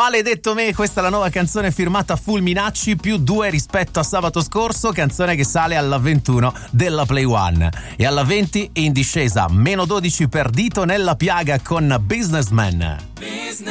Maledetto me, questa è la nuova canzone firmata Fulminacci, +2 rispetto a sabato scorso, canzone che sale alla 21 della Play One. E alla 20 in discesa, -12 per Dito nella piaga con Businessman.